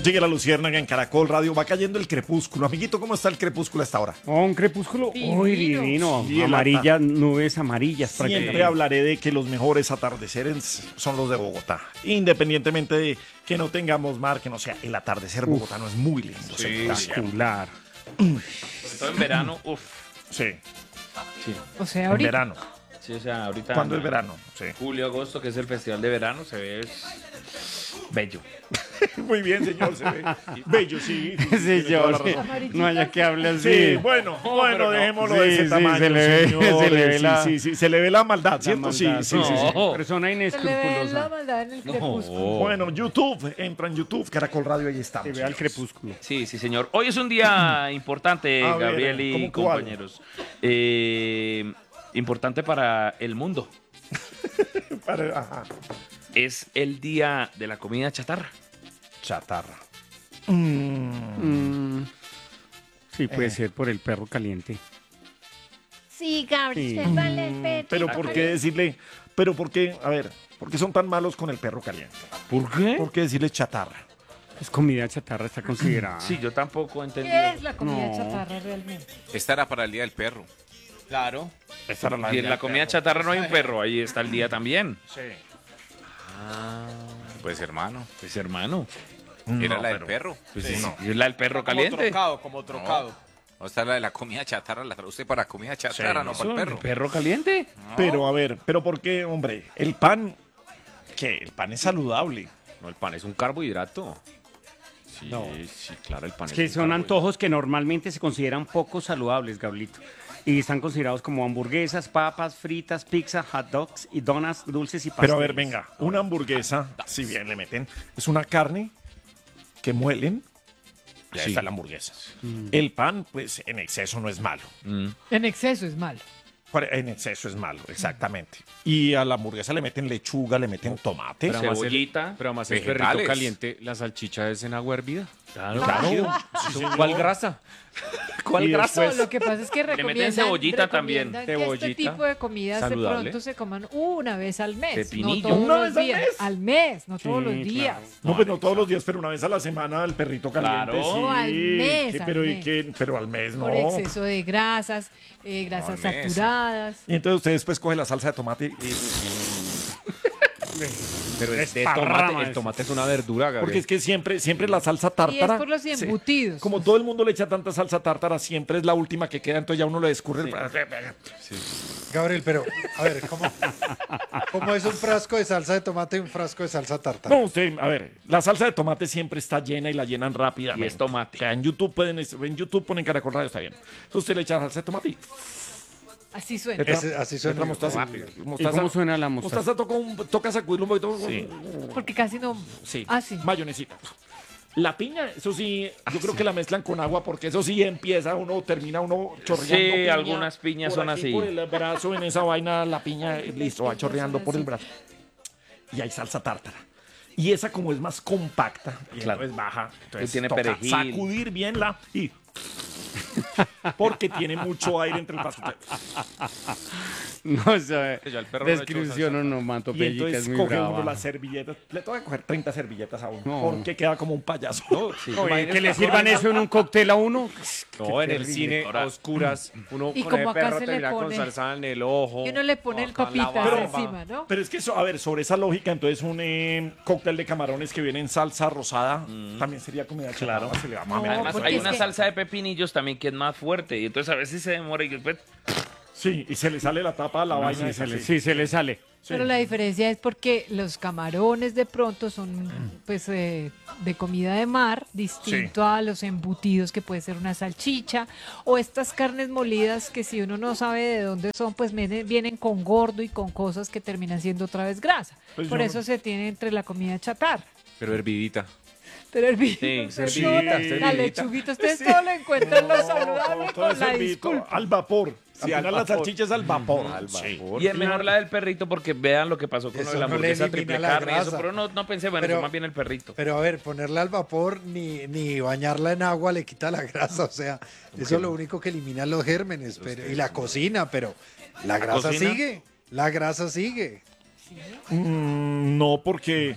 Sigue la luciérnaga en Caracol Radio. Va cayendo el crepúsculo. Amiguito, ¿cómo está el crepúsculo hasta ahora? Oh, un crepúsculo muy divino. Sí, Amarillas, nubes amarillas. Siempre prácticamente. hablaré de que los mejores atardeceres son los de Bogotá. Independientemente de que no tengamos mar, que no sea el atardecer bogotano es muy lindo. Sí, Espectacular. Sobre todo en verano, Sí, Sí, O sea, en ahorita. verano. sí, o sea, ahorita. ¿Cuándo es verano? Sí. Julio, agosto, que es el festival de verano, se ve bello. Muy bien, señor. Se ve bello, sí. Sí, tiene yo, toda la sí. razón. No haya que hable así. Sí, bueno, pero no. dejémoslo Sí, de ese sí, tamaño, se le ve- señores. se le ve la- Sí, se le ve la maldad, La ¿cierto? maldad. Sí. No. Persona Se le ve la inescrupulosa. maldad en el crepúsculo. Bueno, YouTube, entra en YouTube, Caracol Radio, ahí estamos. Se ve al señores. crepúsculo. Sí, sí, señor. Hoy es un día importante, A ver, Gabriel y ¿cómo cuál? compañeros. Importante para el mundo. Ajá. Es el día de la comida chatarra. Chatarra. Sí, puede ser por el perro caliente. Sí, Gabriel, Sí. vale el perro. Pero ¿por qué decirle? Pero ¿por qué? A ver, ¿por qué son tan malos con el perro caliente? ¿Por qué? ¿Por qué decirle chatarra? Es comida chatarra, está considerada. Sí, yo tampoco entendí. ¿Qué es la comida No. chatarra realmente? Esta era para el Día del Perro. Claro. Esta era Y en la comida chatarra no hay un perro, ahí está el día también. Sí. Pues hermano, Pues hermano. era No, la del pero- perro. Pues es la del perro caliente. Como trocado. O esta es la de la comida chatarra, la traduce para comida chatarra, no para el ¿El perro. perro caliente? Pero a ver, ¿pero por qué, hombre? El pan, ¿qué? El pan es saludable. No, el pan es un carbohidrato. Sí, No. sí, claro, el pan Es es que un son carbohidrato. antojos que normalmente se consideran poco saludables, Gablito. Y están considerados como hamburguesas, papas, fritas, pizza, hot dogs y donas dulces y pasteles. Pero a ver, venga, una hamburguesa, si bien le meten, es una carne que muelen. Ya está la hamburguesa. El pan, pues en exceso no es malo. En exceso es malo. En exceso es malo, exactamente. Y a la hamburguesa le meten lechuga, le meten tomate. Pero además Cebollita, pero además el vegetales. perrito caliente, la salchicha es en agua hervida. Claro. ¿Cuál grasa? ¿Cuál Y grasa? después- Lo que pasa es que meten recomiendan, cebollita también. recomiendan que este Cebollita, tipo de comidas saludable. de pronto se coman una vez al mes. Pepinillo. No todos ¿Una los vez al días. mes? Al mes, no todos los Sí, días. claro. No, pues no todos los días, pero una vez a la semana el perrito caliente. Claro. Sí, No, al mes, que- al pero, mes. pero al mes no. Por exceso de grasas, grasas No, al mes. saturadas. Y entonces usted después coge la salsa de tomate y... Pero es de Esparrama tomate, el eso. tomate es una verdura, Gabriel. Porque es que siempre la salsa Y es tártara... por los sí, embutidos. como todo el mundo le echa tanta salsa tártara, siempre es la última que queda, entonces ya uno le escurre el... Gabriel, pero, a ver, ¿cómo es un frasco de salsa de tomate y un frasco de salsa tártara? No, usted, a ver, la salsa de tomate siempre está llena y la llenan rápidamente. Y es tomate. O sea, en YouTube ponen Caracol Radio, está bien. Entonces usted le echa salsa de tomate y... Así suena. Así suena. Entra mostaza. ¿Y cómo suena la mostaza? Mostaza toca sacudirlo un poquito. Sí. Porque casi no. Sí. Ah, sí. Mayonesita. La piña, eso sí, yo creo que la mezclan con agua porque eso sí termina uno chorreando. Sí, piña algunas piñas por son aquí, así. Por el brazo, en esa vaina, la piña, listo, va chorreando por el brazo. Y hay salsa tártara. Y esa como es más compacta, y Claro. entonces baja, entonces tiene toca perejil. sacudir bien y... Porque tiene mucho aire entre el paso. No, o sea, Que yo al perro no le echo descripción salsa. onomatopeyica Y es entonces muy coge brava. uno las servilletas. Le toca coger 30 servilletas a uno. No. Porque queda como un payaso. Sí, Oye, imagínese que le la sirvan cosa- eso en un cóctel a uno. No, en el terrible. cine, a oscuras, uno Y con como el acá perro se le termina con pone- salsa en el ojo. Y uno le pone el con la papitas barba. encima, ¿no? Pero es que eso, a ver, sobre esa lógica, entonces un cóctel de camarones que viene en salsa rosada también sería comida Claro. chatarra, se le va No, a meter. Además, porque hay es una que- salsa de pepinillos también que es más fuerte. Y entonces a veces se demora y después... Sí, y se le sale la tapa a la vaina. Sí, esa, sí. sí, se le sale. Sí. Pero la diferencia es porque los camarones de pronto son pues de comida de mar, distinto a los embutidos que puede ser una salchicha o estas carnes molidas que si uno no sabe de dónde son, pues vienen con gordo y con cosas que terminan siendo otra vez grasa. Pues Por yo- eso se tiene entre la comida chatarra. Pero hervidita. Pero el vino, Sí, servidita, la servidita. lechuguita, ustedes todo lo encuentran lo saludable Todo con la servito disculpa. al vapor. Sí, al al final la vapor. salchicha es al vapor. Al Sí. vapor. Y es mejor la del perrito porque vean lo que pasó con Eso la no le hamburguesa elimina triple la carne y eso, grasa. pero no pensé, bueno, Pero- fue más bien el perrito. Pero a ver, ponerla al vapor ni bañarla en agua le quita la grasa, o sea, eso es lo único que elimina los gérmenes, pero, y la cocina, pero la grasa cocina? sigue, la grasa sigue. No, porque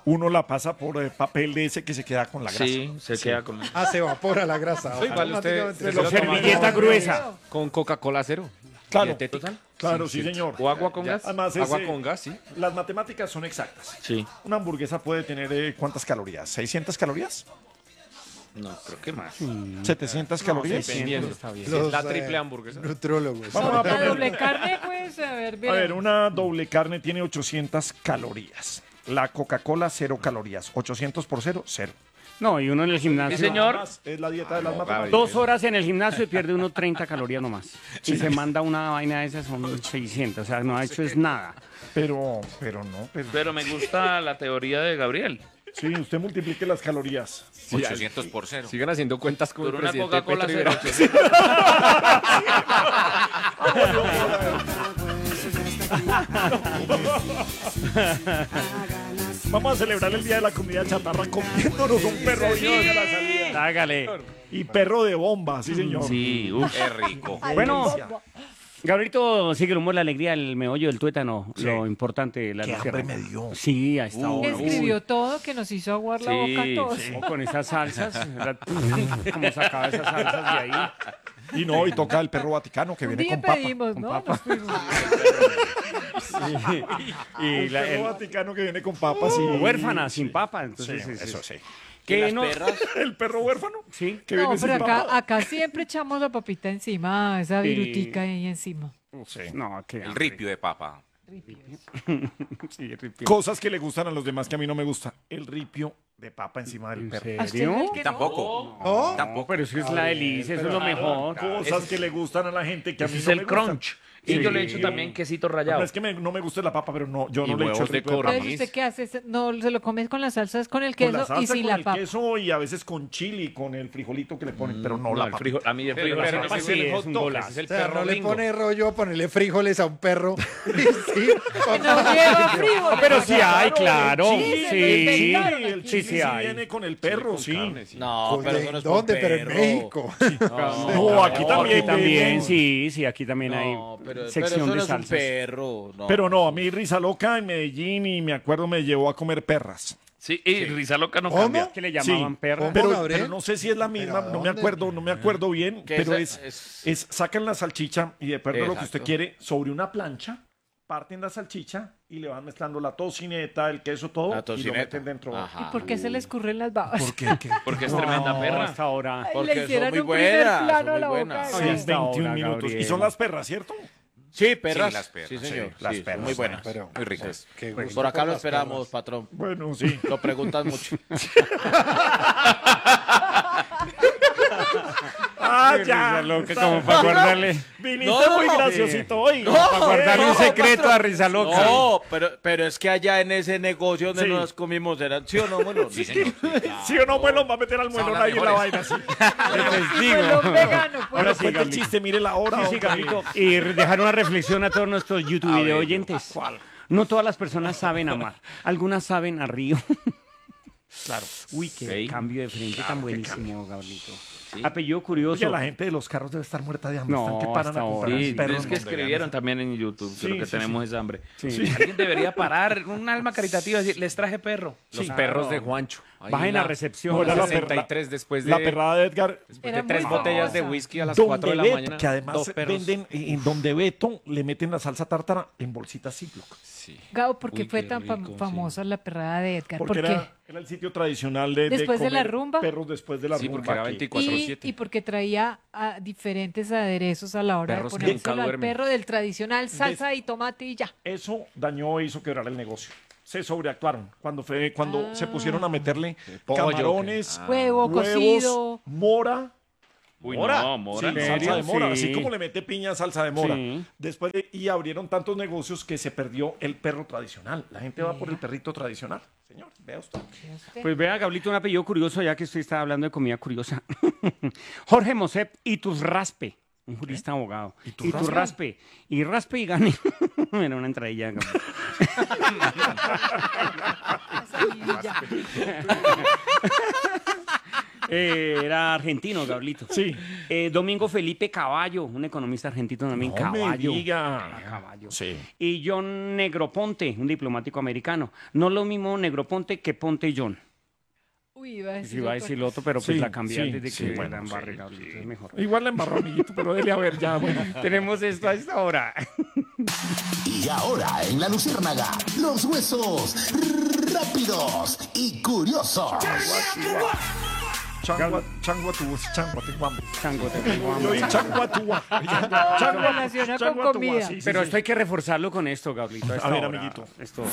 uno la pasa por papel de ese que se queda con la grasa. Sí, se queda con Ah, se evapora la grasa. Igual usted Automáticamente se lo lo- toma Servilleta gruesa. con Coca-Cola cero. Claro, Dietética. claro, sí, señor. ¿O agua con gas? Además, Agua ese- con gas, sí. las matemáticas son exactas. Sí. Una hamburguesa puede tener ¿cuántas calorías? ¿600 calorías? No, creo que más. ¿700 calorías? Dependiendo. Está bien. Si es la Los, triple hamburguesa. Nutrólogos. Vamos a La poner- doble carne, pues, a ver, A bien. ver, una doble carne tiene 800 calorías. La Coca-Cola, 0 calorías. 800 por 0, 0. No, y uno en el gimnasio. Sí, señor. Es la dieta de las matemáticas. 2 horas en el gimnasio y pierde uno 30 calorías nomás. Y se manda una vaina de esas, son 600. O sea, no ha hecho es nada. Pero. Pero me gusta la teoría de Gabriel. Sí, usted multiplique las calorías. 800 por 0. Sigan haciendo cuentas con el Por una presidente Coca-Cola Petro y cero. Vamos a celebrar el Día de la Comida Chatarra comiéndonos un perro ahorita a la salida. Hágale. Y perro de bomba, sí, señor. Sí, uff. Qué rico. Bueno, Gabrielito, sigue el humor, la alegría, el meollo del tuétano, lo importante, la Qué luciérnaga. hambre me dio. Sí, a esta hora. Escribió todo que nos hizo aguar la Sí, boca a todos. sí. O con esas salsas, como sacaba esas salsas de ahí. Y no, y toca el perro Vaticano que Un viene día con papa. pedimos, con ¿no? papa. Nos fuimos. Y El perro Vaticano que viene con papas y... huérfana, sin papa. Sí, Entonces, eso sí. Que no, El perro huérfano sí. que No, viene sin pero papa. acá siempre echamos la papita encima, esa virutica ahí encima. Sí. No, que El ripio de papa. Sí, ripio. Cosas que le gustan a los demás que a mí no me gusta. El ripio de papa encima del ¿En perro. ¿A usted serio? no es que no? Tampoco. ¿No? Tampoco. Pero eso es la delicia, eso es lo mejor. Cosas que le gustan a la gente que a mí Ese es no el me gustan. crunch. Y yo le echo también quesito No rallado. es que no me guste la papa, pero no, yo Y no le echo el huevos de ripio de cobra. papa. Entonces, ¿usted qué hace? No, se lo come con las salsas, con el Con queso la salsa, y sin con la el papa. queso y a veces con chili, con el frijolito que le ponen, pero no, No, la el papa. frijol, a mí el frijol la sí no papa me sí gusta. es un golazo. Es el O sea, perro no le bingo. pone rollo a ponerle frijoles a un perro. Sí, Que no lleva frijoles. Pero sí hay, claro. Sí, Sí, el sí, chili sí sí hay. viene con el perro, sí. No, pero eso no es ¿Dónde? por Pero en perro. México. No, aquí también. Aquí también, sí, aquí también hay No, pero sección eso de no es un salsas. perro. No. Pero no, a mí Risa Loca en Medellín y me acuerdo me llevó a comer perras. Sí, y risa loca no ¿Cómo? cambia. Que le llamaban Sí, perra. ¿Cómo? Gabriel? pero no sé si es la misma, ¿Pero a no me dónde? no me acuerdo bien, Que pero esa- es sacan la salchicha y de perro lo que usted Exacto. quiere sobre una plancha, parten la salchicha y le van mezclando la tocineta, el queso, todo La y lo tocineta. meten dentro. Ajá. ¿Y por qué se le escurren las babas? ¿Por qué? Porque es tremenda perra. Hasta ahora. Ay, Porque le son hicieron muy un primer buenas, plano son a muy la boca. buenas. de- Sí. Sí, hasta ahora, 21 minutos. Gabriel. Y son las perras, ¿cierto? Sí, perras. Sí, las perras, Sí, señor. sí, las Sí, perras, muy buenas. Pero, Muy ricas. qué Por gusto acá lo las esperamos, perras. patrón. Bueno, sí. Lo preguntan mucho. Ah, Qué ya. risa loca, como para guardarle, Viniste No, muy no. graciosito hoy. para guardarle un secreto a Risa Loca. No, pero es que allá en ese negocio donde Sí. nos comimos, ¿era sí o no, bueno? Sí, señor. Sí o no, muelón, va a meter al muelón las ahí en la mejores. vaina, sí. Les Y digo. melón vegano, pues. Ahora sí, Cuenta el Gabriel. chiste, mire la hora. Sí, sí, hombre. Gabrielito. Y dejar una reflexión a todos nuestros YouTube video oyentes. No todas las personas saben amar. Algunas saben a río. Claro. Uy, qué Sí. cambio de frente tan buenísimo, Gabrielito. Apellido curioso. Oye, la gente de los carros debe estar muerta de hambre. No, Están que paran hasta a comprar ahora. Sí, perros es que donde escribieron también en YouTube. Sí, Creo que sí, tenemos esa hambre. Sí. Alguien debería parar, un alma caritativa, decir, les traje perro. Los Sí. perros de Claro. Juancho. Ahí Bajen en la recepción. No, era la 63 después de, La perrada de Edgar, después Era de 3 muy botellas de famosa. whisky a las 4 de la Beto, mañana. que además dos perros. venden, en donde Beto le meten la salsa tártara en bolsitas Ziploc. Gabo, ¿por qué Uy, fue qué tan rico, sí. famosa la perrada de Edgar? Porque ¿Por qué? era el sitio tradicional de ¿Después de la comer rumba? Perros después de la Sí, rumba. porque era aquí. 24/7. Y porque traía diferentes aderezos a la hora Perros de que ponérselo nunca al duermen. perro del tradicional salsa y tomate y ya. Eso dañó e hizo quebrar el negocio. Se sobreactuaron. Cuando se pusieron a meterle pollo, camarones, Huevo huevos, cocido. mora. Uy, ¿Mora? no, mora. Sí, no. salsa de mora. Sí. Así como le mete piña, salsa de mora. Sí. Después y abrieron tantos negocios que se perdió el perro tradicional. La gente va por el perrito tradicional. Señor, vea usted. Pues vea, Gablito, un apellido curioso, ya que usted está hablando de comida curiosa. Jorge Mosep Iturraspe, un jurista abogado. Iturraspe. Y raspe y gane. Era una entradilla. Gabriel. Era argentino, Gablito. Sí. Domingo Felipe Caballo, un economista argentino también, No me Caballo. diga. Caballo. Sí. Y John Negroponte, un diplomático americano. No lo mismo Negroponte que Ponte John. Uy, iba a decir, Sí, iba a otra decir lo cosa. otro, pero pues Sí, la cambié sí, antes de sí, que bueno, la embarre, sí, Gablito, sí. es mejor. Igual la embarró, amiguito, pero dele a ver ya, bueno. Tenemos esto a esta hora. Y ahora en La Luciérnaga, los huesos rápidos y curiosos. Changuatuas. Chango, te tengo hambre. Yo di changuatúa. Todo lo relaciona con comida. sí, sí, Pero sí. esto hay que reforzarlo con esto, Gablito. A ver, amiguito. Esto.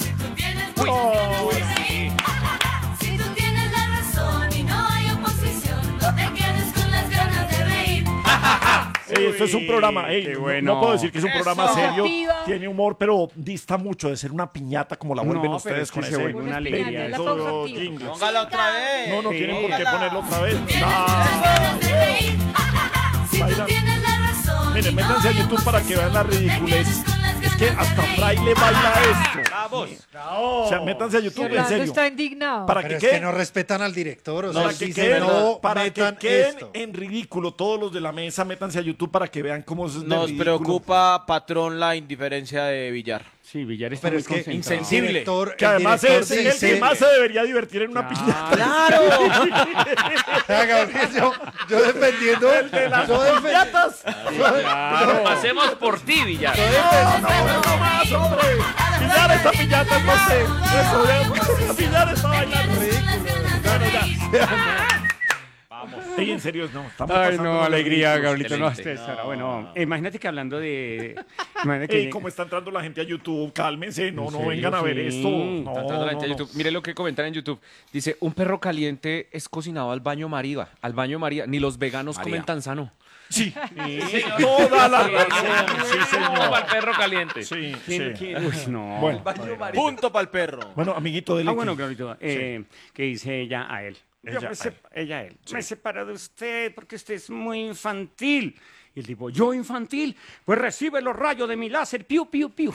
Si tú tienes la razón y no hay oposición, no te quedes con las ganas de reír. Esto es un programa, qué no- bueno. no puedo decir que es un programa Eso. serio, Viva. tiene humor, pero dista mucho de ser una piñata como la vuelven No, pero ustedes es que con se ese. vuelve una alegría. La todo pausa activa. jingle. Póngala otra vez. No, no Sí. tienen por qué ponerlo otra vez. Tienes muchas ganas de reír. Si tú Baila. tienes la razón. Miren, y no métanse a hay YouTube para que vean la oposición, no te ridiculez. quedes con las Es que ganas de hasta reír. Fraile baila esto. Vamos. O sea, métanse a YouTube, en Orlando serio. está indignado. Para Pero que es que queden, no respetan al director, o sea, para que dicen, queden, no para que metan queden esto. en ridículo todos los de la mesa, métanse a YouTube para que vean cómo es de Nos ridículo. preocupa, patrón, la indiferencia de Villar. Sí, Villar está Pero muy es que concentrado. el Insensible. director, Que además director es el que dice- más se debería divertir en una piñata. ¡Claro! Ah, Gabriel, yo defendiendo. Yo ¡Piñatas! Lo pasemos por ti, Villar. ¡No más, hombre! ¡Pillar esta piñata, no sé! ¡Eso, pillar esta vaina! Bueno, ya. Sí, en serio, no. Estamos Ay, pasando no, los alegría, ridículos. Gablito, no, Excelente. hasta esta hora. Bueno, imagínate que hablando de... Imagínate Ey, que... cómo está entrando la gente a YouTube, cálmense, no, no serio? vengan a ver Sí. esto. No, Está entrando la gente a no, YouTube. Mire lo que comentan en YouTube. Dice, un perro caliente es cocinado al baño María. Al baño María. Ni los veganos María. comen tan sano. Sí, toda la razón. Sí, Para señor. el perro caliente. Sí, ¿Quién- sí. quién? Uy, no. Bueno, Punto para el perro. bueno, amiguito, dele. Ah, bueno, que- Gablito, que dice ella a él. Ella Ella a él. Me separo de usted porque usted es muy infantil. Y el tipo, ¿yo infantil? Pues recibe los rayos de mi láser. Piu, piu, piu.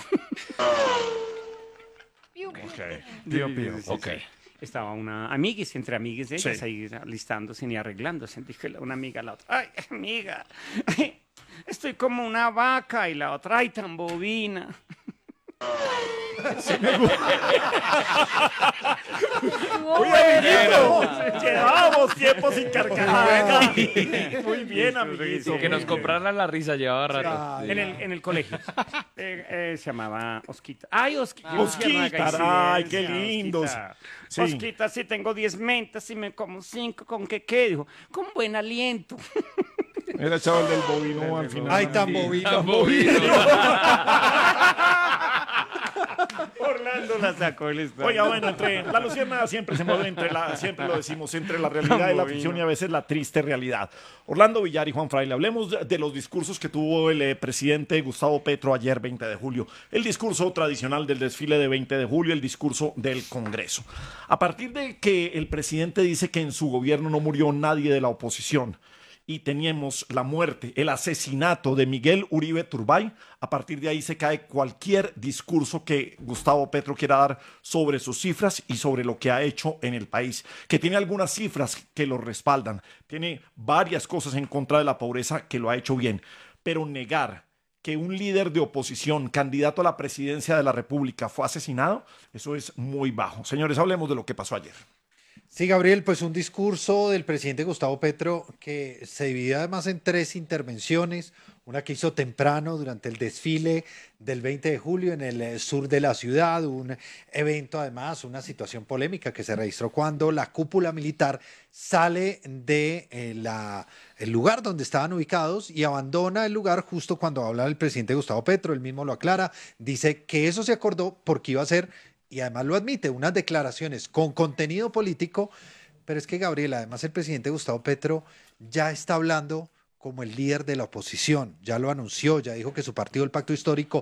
Pío, pío. Ok. Estaba una amiguis, entre amiguis de ellas, Sí. ahí alistándose y arreglándose. Dije una amiga a la otra, ay, amiga, estoy como una vaca. Y la otra, ay, tan bobina. Oye, amiguito, llevábamos tiempo sin carcajadas. Muy bien, amiguito. Que nos compraran la risa llevaba rato. En el colegio. Se llamaba Osquita. ¡Ay, Osquita! Osquita, ay, qué lindos. Osquita. Sí. Osquita, si tengo 10 mentas y me como 5, ¿con qué? Dijo, con buen aliento. Era chaval del bovino al final. Ay, tan bobito. Orlando la sacó el estadio. Oiga, bueno, entre la luciérnaga siempre se mueve siempre lo decimos, entre la realidad y la ficción y a veces la triste realidad. Orlando Villar y Juan Fraile, hablemos de los discursos que tuvo el presidente Gustavo Petro ayer 20 de julio. El discurso tradicional del desfile de 20 de julio, el discurso del Congreso. A partir de que el presidente dice que en su gobierno no murió nadie de la oposición, y teníamos la muerte, el asesinato de Miguel Uribe Turbay, a partir de ahí se cae cualquier discurso que Gustavo Petro quiera dar sobre sus cifras y sobre lo que ha hecho en el país, que tiene algunas cifras que lo respaldan, tiene varias cosas en contra de la pobreza que lo ha hecho bien, pero negar que un líder de oposición, candidato a la presidencia de la República, fue asesinado, eso es muy bajo. Señores, hablemos de lo que pasó ayer. Sí, Gabriel, pues un discurso del presidente Gustavo Petro que se dividió además en 3 intervenciones, una que hizo temprano durante el desfile del 20 de julio en el sur de la ciudad, un evento además, una situación polémica que se registró cuando la cúpula militar sale de el lugar donde estaban ubicados y abandona el lugar justo cuando habla el presidente Gustavo Petro, él mismo lo aclara, dice que eso se acordó porque iba a ser, y además lo admite, unas declaraciones con contenido político, pero es que Gabriel, además el presidente Gustavo Petro ya está hablando como el líder de la oposición, ya lo anunció, ya dijo que su partido, el Pacto Histórico,